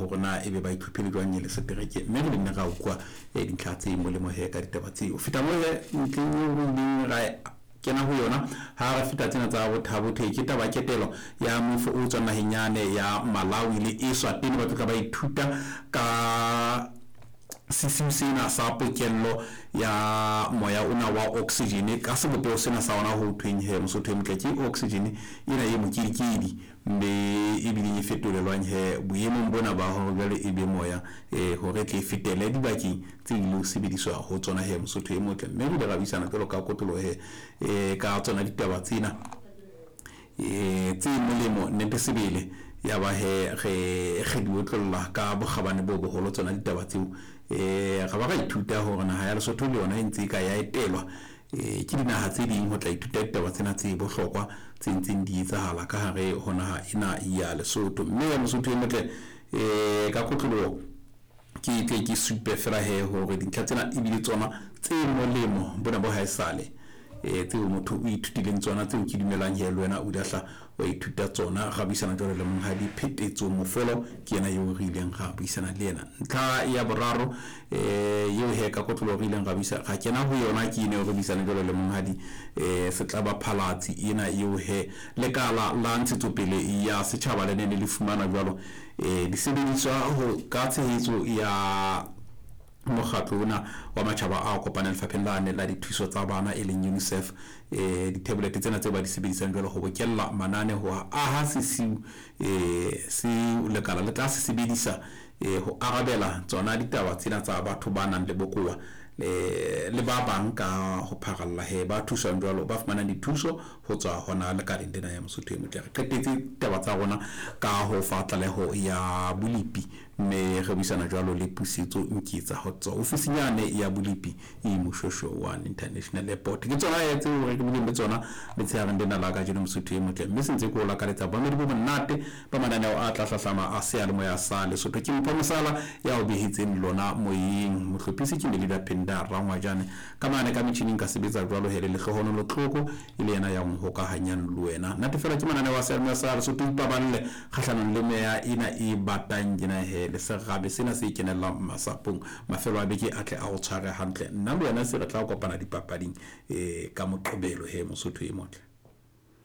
hore na ebe ba ithupele jwang le setereke mme re nna ga ukwa dintlha tse molemo he ka ditaba tse o feta mo he ntleng ra kena ho yona ha re feta tsena tsa bothabo ke taba ketelo ya mofo o tswa nahenyane ya Malawi le Eswatini ba tla ba ithuta ka sisiu sena sa pokello ya moya una wa oxygen ka sebopego sena sa ona ho thweng he Mosotho motle ke oxygen ina ye mokirikidi mbe ebile e fetolelwang he boemong bona ba ho jale ebe moya hore ke fetele dibaki tse ile sebediswa ho tsona he Mosotho e motle mme re rabisana tlo ka kotolo he ka tsona ditaba tsena tse molemo nete sebele ya ba he re diotlolla ka bogabane bo boholo tsona ditaba tseo ga ba ga ithuta hore na ha ya Lesotho le yona e ntse ka ya etelwa ke dinaha tse ding ho tla ithuta ditaba tsena tse bohlokwa tse ntseng di etsahala ka hare hona ha ina ya Lesotho mme ya Mosotho e motle ka kotlolo ke super fela he hore dintlha tsena e bile tsona tse molemo bona bo ha esale tseo motho o ithutileng tsona tseo ke dumelang he le wena o dahla wa ithuta tsona ga bisana jwale le monghadi phetetso mofolo ke yena yo re ileng ga bisana le yena ntlha ya boraro yo he ka kotlolo re ileng ga bisa ga kena ho yona ke ene re bisana jwale le monghadi se tla ba phalatsi ena yo he le kala la ntshetsopele ya setjhaba le ne le fumana jwalo di sebediswa ho ka tshehetso ya mokgatlo ona wa matjhaba a kopana lefapheng la dithuso tsa bana e leng UNICEF di-tablet tsena tse ba di sebedisang jwalo ho bokella manane ho aha sesiu se lekala le tla se sebedisa ho arabela tsona ditaba tsena tsa batho ba nang le bokowa le ba bang ka ho pharalla he ba thusang jwalo ba fumana dithuso ho tswa hona le ka dintena ya Mosotho e motle re qetetse taba tsa rona ka ho fatlaleho ya Bolipi mme re bisana jwalo le pusetso nketsa ho tswa ofisinyane ya Bolipi e Moshosho wa International Airport ke tsona etse hore ke bile tsona le tsaya ndena la ka jeno Mosotho e motle mme sentse ko la ka letsa ba medi bo monate ba mananeo a tla hlahlama a se a le moya sa Lesotho ke mpha mosala ya o behetseng lona moyeng mohlophisi ke le da rangwajane ka mane ka metjhining ka sebetsa jwalo hele le hlohono lo tloko ile yana ya ho ka hanyang le wena nate fela ke manane wa sa Lesotho ipaballe kgahlanong le meya ina e batang gina he le serabe sena se kenella masapong mafelo a beke atle a o tshware hantle nna le wena se re tla kopana dipapading ka moqebelo he Mosotho e motle